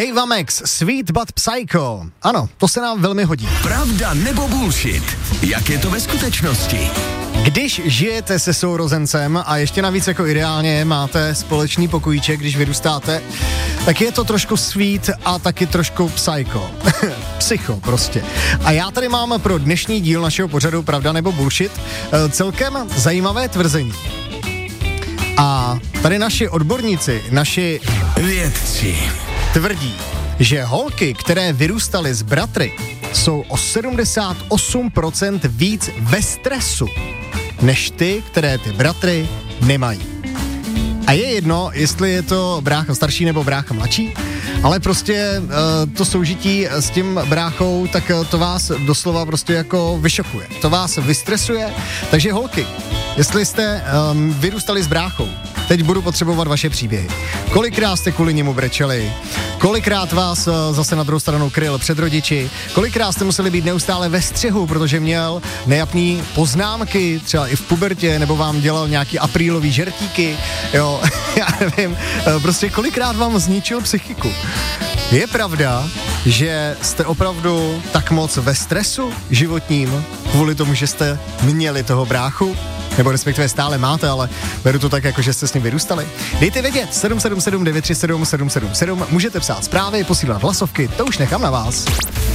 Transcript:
Ava Max, Sweet But Psycho. Ano, to se nám velmi hodí. Pravda nebo bullshit? Jak je to ve skutečnosti? Když žijete se sourozencem a ještě navíc jako ideálně máte společný pokojíček, když vyrůstáte, tak je to trošku sweet a taky trošku psycho. Psycho prostě. A já tady mám pro dnešní díl našeho pořadu Pravda nebo bullshit celkem zajímavé tvrzení. A tady naši odborníci, naši vědci tvrdí, že holky, které vyrůstaly s bratry, jsou o 78% víc ve stresu, než ty, které ty bratry nemají. A je jedno, jestli je to brácha starší nebo brácha mladší, ale prostě to soužití s tím bráchou, tak to vás doslova prostě jako vyšokuje. To vás vystresuje, takže holky, jestli jste vyrůstali s bráchou, teď budu potřebovat vaše příběhy. Kolikrát jste kvůli němu brečeli, kolikrát vás zase na druhou stranu kryl před rodiči, kolikrát jste museli být neustále ve střehu, protože měl nejapný poznámky, třeba i v pubertě, nebo vám dělal nějaký aprílový žertíky, jo, já nevím, prostě kolikrát vám zničil psychiku. Je pravda, že jste opravdu tak moc ve stresu životním, kvůli tomu, že jste měli toho bráchu? Nebo respektive stále máte, ale beru to tak, jako že jste s ním vyrůstali. Dejte vědět, 777 937 777, můžete psát zprávy, posílat hlasovky, to už nechám na vás.